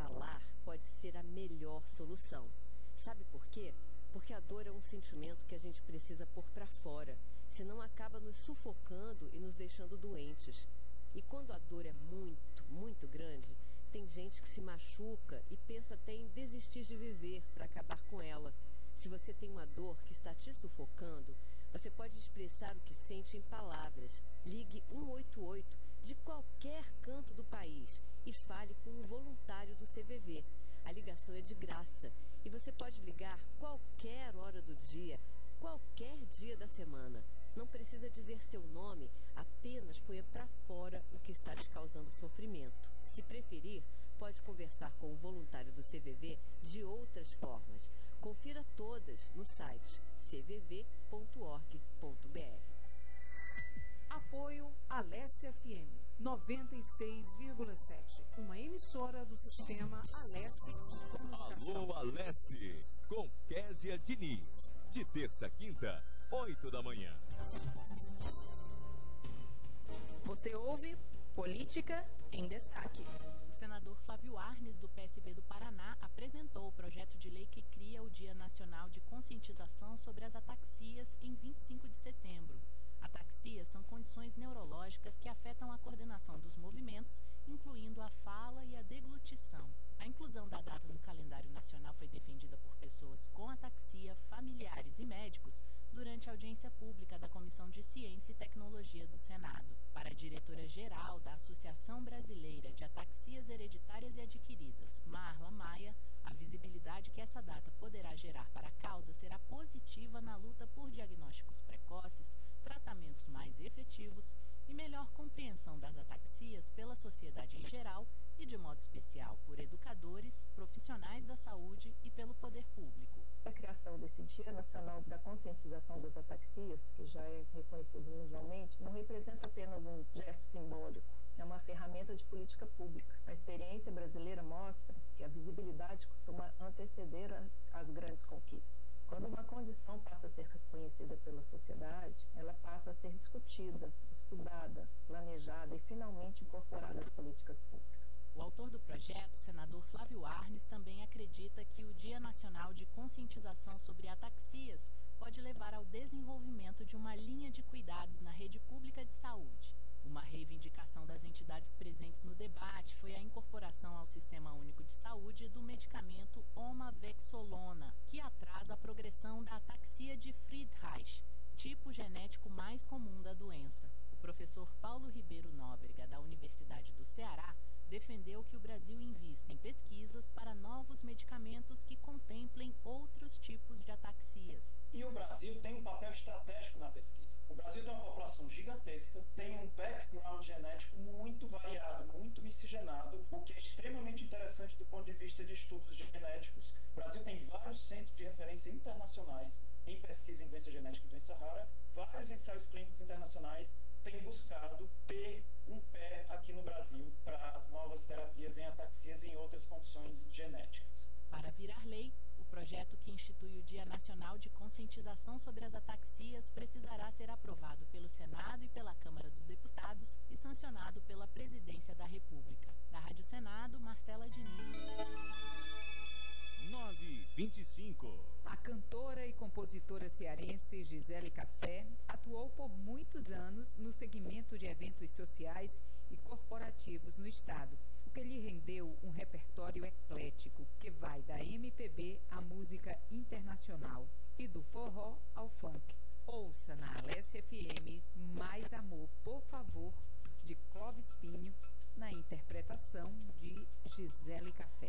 falar pode ser a melhor solução. Sabe por quê? Porque a dor é um sentimento que a gente precisa pôr para fora, senão acaba nos sufocando e nos deixando doentes. E quando a dor é muito, muito grande, tem gente que se machuca e pensa até em desistir de viver para acabar com ela. Se você tem uma dor que está te sufocando, você pode expressar o que sente em palavras. Ligue 188 de qualquer canto do país e fale com um voluntário do CVV. A ligação é de graça e você pode ligar qualquer hora do dia, qualquer dia da semana. Não precisa dizer seu nome, apenas ponha para fora o que está te causando sofrimento. Se preferir, pode conversar com o voluntário do CVV de outras formas. Confira todas no site cvv.org.br. Apoio Alesse FM 96,7, uma emissora do sistema Alesse Comunicação. Alô Alesse, com Késia Diniz, de terça a quinta, 8 da manhã. Você ouve Política em Destaque. O senador Flávio Arnes, do PSB do Paraná, apresentou o projeto de lei que cria o Dia Nacional de Conscientização sobre as Ataxias em 25 de setembro. Ataxias são condições neurológicas que afetam a coordenação dos movimentos, incluindo a fala e a deglutição. A inclusão da data no calendário nacional foi defendida por pessoas com ataxia, familiares e médicos durante a audiência pública da Comissão de Ciência e Tecnologia do Senado. Para a diretora-geral da Associação Brasileira de Ataxias Hereditárias e Adquiridas, Marla Maia, a visibilidade que essa data poderá gerar para a causa será positiva na luta por diagnósticos precoces, tratamentos mais efetivos e melhor compreensão das ataxias pela sociedade em geral e, de modo especial, por educadores, profissionais da saúde e pelo poder público. A criação desse Dia Nacional da Conscientização das Ataxias, que já é reconhecido mundialmente, não representa apenas um gesto simbólico, é uma ferramenta de política pública. A experiência brasileira mostra que a visibilidade costuma anteceder as grandes conquistas. Quando uma condição passa a ser reconhecida pela sociedade, ela passa a ser discutida, estudada, planejada e finalmente incorporada às políticas públicas. O autor do projeto, o senador Flávio Arnes, também acredita que o Dia Nacional de Conscientização sobre Ataxias pode levar ao desenvolvimento de uma linha de cuidados na rede pública de saúde. Uma reivindicação das entidades presentes no debate foi a incorporação ao Sistema Único de Saúde do medicamento Omavexolona, que atrasa a progressão da ataxia de Friedreich, tipo genético mais comum da doença. O professor Paulo Ribeiro Nóbrega, da Universidade do Ceará, defendeu que o Brasil invista em pesquisas para novos medicamentos que contemplem outros tipos de ataxias. E o Brasil tem um papel estratégico na pesquisa. O Brasil tem uma população gigantesca, tem um background genético muito variado, muito miscigenado, o que é extremamente interessante do ponto de vista de estudos genéticos. O Brasil tem vários centros de referência internacionais em pesquisa em doença genética e doença rara. Vários ensaios clínicos internacionais têm buscado ter um pé aqui no Brasil para novas terapias em ataxias e em outras condições genéticas. Para virar lei, o projeto que institui o Dia Nacional de Conscientização sobre as Ataxias precisará ser aprovado pelo Senado e pela Câmara dos Deputados e sancionado pela Presidência da República. Da Rádio Senado, Marcela Diniz. 9h25. A cantora e compositora cearense Gisele Café atuou por muitos anos no segmento de eventos sociais e corporativos no estado, o que lhe rendeu um repertório eclético que vai da MPB à música internacional e do forró ao funk. Ouça na Alesse FM Mais Amor, por favor, de Clóvis Pinho, na interpretação de Gisele Café.